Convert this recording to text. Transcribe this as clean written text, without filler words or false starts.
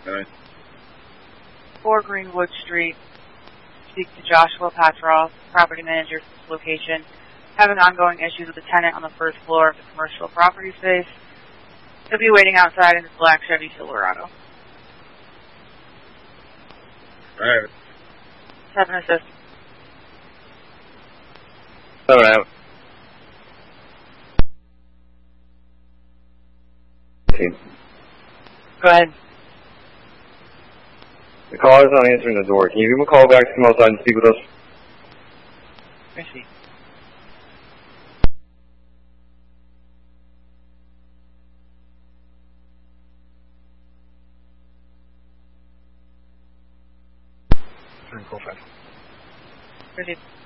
Alright. 4 Greenwood Street. Speak to Joshua Patroff, property manager for this location. Having ongoing issues with the tenant on the first floor of the commercial property space. He'll be waiting outside in his black Chevy Silverado. Alright. 7 assist. 7 out. 15. Go ahead. The caller's not answering the door. Can you give him a call back to come outside and speak with us? I see. Go fast. Proceed.